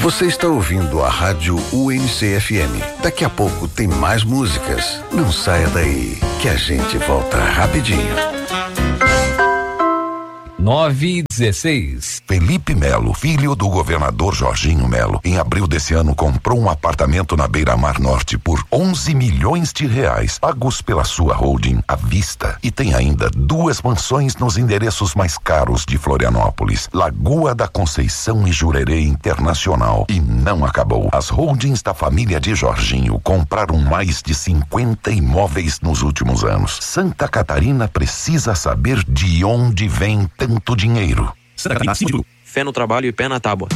Você está ouvindo a Rádio UNC-FM. Daqui a pouco tem mais músicas. Não saia daí, que a gente volta rapidinho. 9:16. Felipe Melo, filho do governador Jorginho Melo, em abril desse ano comprou um apartamento na Beira-Mar Norte por 11 milhões de reais, pagos pela sua holding à vista. E tem ainda 2 mansões nos endereços mais caros de Florianópolis, Lagoa da Conceição e Jurerê Internacional. E não acabou. As holdings da família de Jorginho compraram mais de 50 imóveis nos últimos anos. Santa Catarina precisa saber de onde vem tanto dinheiro. Fé no trabalho e pé na tábua.